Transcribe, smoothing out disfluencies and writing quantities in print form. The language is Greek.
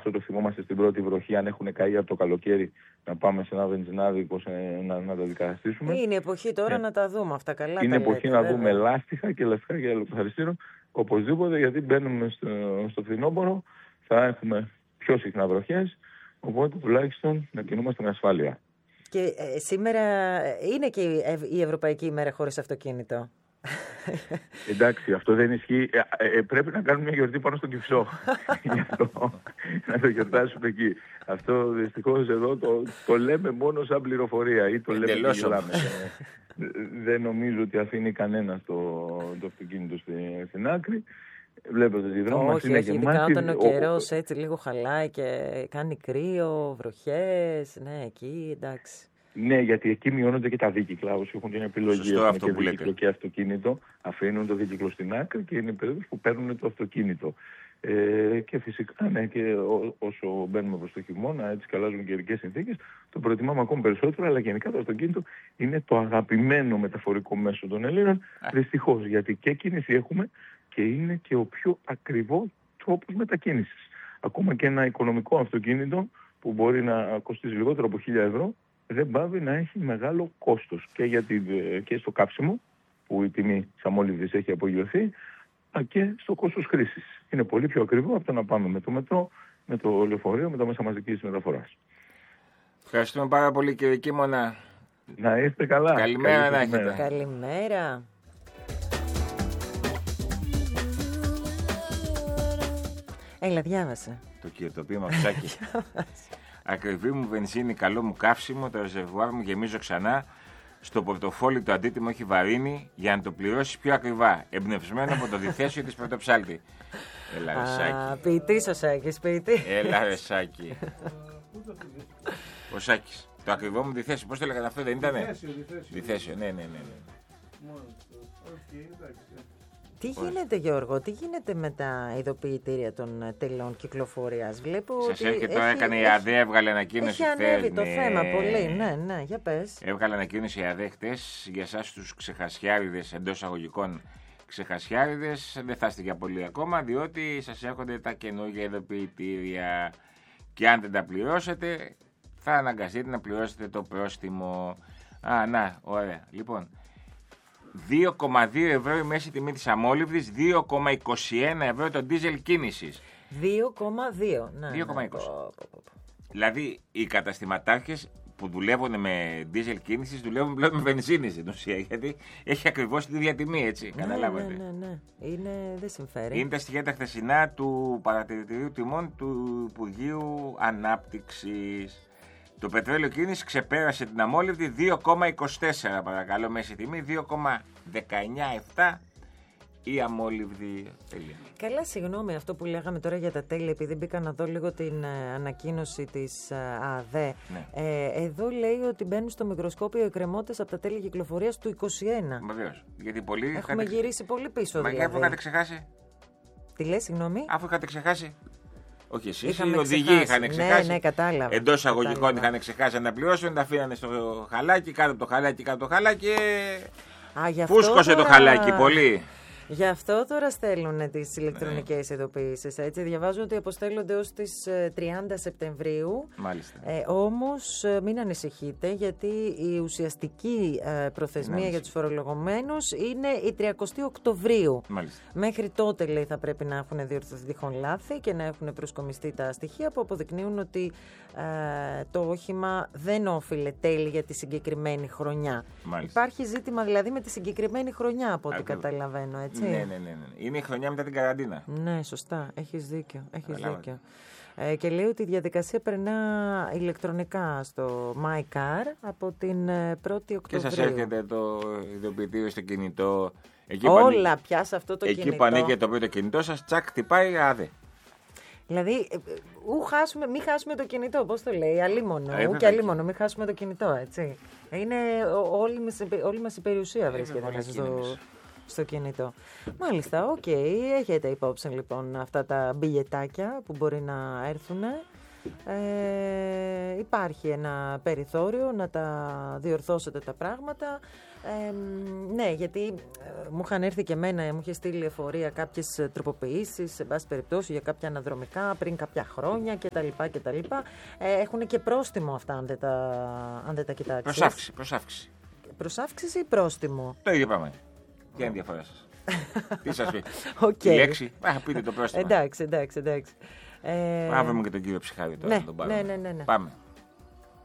αυτό το θυμόμαστε στην πρώτη βροχή, αν έχουν καεί από το καλοκαίρι, να πάμε σε ένα βενζινάδικο να τα δικαστήσουμε. Είναι εποχή τώρα να τα δούμε αυτά καλά. Είναι εποχή να δούμε λάστιχα και λαστιχάκια ελαιοχαριστήρων. Οπωσδήποτε, γιατί μπαίνουμε στο φθινόπωρο, θα έχουμε πιο συχνά βροχές, οπότε τουλάχιστον να κινούμαστε με ασφάλεια. Και σήμερα είναι και η Ευρωπαϊκή ημέρα χωρίς αυτοκίνητο. Εντάξει, αυτό δεν ισχύει. Πρέπει να κάνουμε μια γιορτή πάνω στον Κυψό. Γι' αυτό να το γιορτάσουμε εκεί. Αυτό δυστυχώς εδώ το λέμε μόνο σαν πληροφορία ή το λέμε και γελάμε. Δεν νομίζω ότι αφήνει κανένα το αυτοκίνητο στην άκρη. Βλέπετε τη δρόμη μας είναι γεμάτη. Ειδικά όταν ο καιρός έτσι λίγο χαλάει και κάνει κρύο, βροχές. Ναι, εκεί εντάξει. Ναι, γιατί εκεί μειώνονται και τα δίκυκλα. Όσοι έχουν την επιλογή και δίκυκλο και αυτοκίνητο, αφήνουν το δίκυκλο στην άκρη και είναι η περίοδος που παίρνουν το αυτοκίνητο. Και φυσικά, ναι, και όσο μπαίνουμε προς το χειμώνα, έτσι και αλλάζουν καιρικές συνθήκες, το προτιμάμε ακόμη περισσότερο, αλλά γενικά το αυτοκίνητο είναι το αγαπημένο μεταφορικό μέσο των Ελλήνων. Δυστυχώς, γιατί και κίνηση έχουμε και είναι και ο πιο ακριβό τρόπος μετακίνησης. Ακόμα και ένα οικονομικό αυτοκίνητο που μπορεί να κοστίζει λιγότερο από 1.000 ευρώ, δεν πάβει να έχει μεγάλο κόστος και στο κάψιμο, που η τιμή της αμόλυβδης έχει απογειωθεί, και στο κόστος χρήσης. Είναι πολύ πιο ακριβό από το να πάμε με το μετρό, με το λεωφορείο, με τα μέσα μαζικής μεταφοράς. Ευχαριστούμε πάρα πολύ, κύριε Κίμωνα. Να είστε καλά. Καλημέρα να έχετε. Καλημέρα. Έλα, διάβασε. Το κινητοποίημα Ψάκη. Ακριβή μου βενζίνη, καλό μου καύσιμο, το ρεζερβουάρ μου γεμίζω ξανά. Στο πορτοφόλι το αντίτιμο έχει βαρύνει για να το πληρώσεις πιο ακριβά. Εμπνευσμένο από το διθέσιο της Πρωτοψάλτη. Έλα ρε Σάκη. Ποιητής ο Σάκης, ποιητή. Έλα ρε Σάκη. Ο Σάκης. Το ακριβό μου διθέσιο. Πώς το έλεγαν αυτό, δεν ήτανε? Διθέσιο, ναι. Τι γίνεται, Γιώργο, τι γίνεται με τα ειδοποιητήρια των τελών κυκλοφορίας? Βλέπω σας έρχεται τώρα, έκανε η ΑΔΕ, έβγαλε ανακοίνωση χθες. Έχει ανέβει το θέμα πολύ, ναι, για πες. Έβγαλε ανακοίνωση η ΑΔΕ χθες για εσάς τους ξεχασιάριδες, εντός αγωγικών ξεχασιάριδες. Δεν θα είστε για πολύ ακόμα, διότι σας έρχονται τα καινούργια ειδοποιητήρια και αν δεν τα πληρώσετε, θα αναγκαστείτε να πληρώσετε το πρόστιμο. Ωραία. Λοιπόν, 2,2 ευρώ η μέση τιμή της αμόλυβδης, 2,21 ευρώ το ντίζελ κίνησης. 2,2. Ναι. 2,20. Δηλαδή οι καταστηματάρχες που δουλεύουν με ντίζελ κίνησης δουλεύουν πλέον με βενζίνη στην ουσία, γιατί έχει ακριβώς την ίδια τιμή, έτσι. Καταλάβατε. Ναι. Δεν συμφέρει. Είναι τα στοιχεία τα χθεσινά του Παρατηρητηρίου Τιμών του Υπουργείου Ανάπτυξης. Το πετρέλαιο κίνηση ξεπέρασε την αμόλυβδη 2,24 παρακαλώ μέση τιμή, 2,197 η αμόλυβδη τέλεια. Καλά, συγγνώμη, αυτό που λέγαμε τώρα για τα τέλη, επειδή μπήκα να δω λίγο την ανακοίνωση της ΑΔΕ. Ναι. Εδώ λέει ότι μπαίνουν στο μικροσκόπιο εκκρεμότητες από τα τέλη κυκλοφορίας του 21. Βεβαίως. Γιατί πολλοί έχουμε γυρίσει πολύ πίσω. Μα αφού είχατε ξεχάσει. Τι λέει, συγγνώμη? Αφού είχατε ξεχάσει. Όχι εσείς, οι οδηγοί είχαν ξεχάσει. Ναι, κατάλαβα. Εντός αγωγικών είχαν ξεχάσει να πληρώσουν, τα αφήνανε στο χαλάκι, κάτω από το χαλάκι, φούσκωσε το χαλάκι πολύ. Γι' αυτό τώρα στέλνουν τις ηλεκτρονικές ειδοποιήσεις. Έτσι, διαβάζω ότι αποστέλλονται ως τις 30 Σεπτεμβρίου. Μάλιστα. Όμως μην ανησυχείτε, γιατί η ουσιαστική προθεσμία για τους φορολογωμένους είναι η 30 Οκτωβρίου. Μάλιστα. Μέχρι τότε, λέει, θα πρέπει να έχουν διορθωθεί τυχόν λάθη και να έχουν προσκομιστεί τα στοιχεία που αποδεικνύουν ότι το όχημα δεν όφιλε τέλη για τη συγκεκριμένη χρονιά. Μάλιστα. Υπάρχει ζήτημα δηλαδή με τη συγκεκριμένη χρονιά, από ό,τι καταλαβαίνω, έτσι. Ναι. Είναι η χρονιά μετά την καραντίνα. Ναι, σωστά. Έχεις δίκιο. Και λέει ότι η διαδικασία περνά ηλεκτρονικά στο MyCar από την 1η Οκτωβρίου. Και σας έρχεται το ειδοποιητήριο στο κινητό. Όλα πια σε αυτό το κινητό. Εκεί που ανοίγει το πρώτο κινητό σας, τσακ, χτυπάει ΑΔΕ. Δηλαδή, μην χάσουμε το κινητό, πώς το λέει, αλίμονο. Και αλίμονο, μην χάσουμε το κινητό, έτσι. Είναι όλη μας η περιουσία βρίσκεται μέσα στο κινητό. Μάλιστα, οκ. Έχετε υπόψη λοιπόν αυτά τα μπιλιετάκια που μπορεί να έρθουν. Υπάρχει ένα περιθώριο να τα διορθώσετε τα πράγματα. Ναι, γιατί μου είχαν έρθει και εμένα, μου είχε στείλει εφορία κάποιες τροποποιήσεις, σε πάση περιπτώσει, για κάποια αναδρομικά πριν κάποια χρόνια κτλ. Έχουν και πρόστιμο αυτά, αν δεν τα κοιτάξεις. Προσάυξη. Προσάυξη ή πρόστιμο? Το ίδιο πάμε. Ποια είναι η διαφορά σας? Τι σας πει? Η λέξη. Πείτε το πρόστιμο. Εντάξει. Πάμε και τον κύριο Ψυχάρη τώρα. Ναι. Πάμε.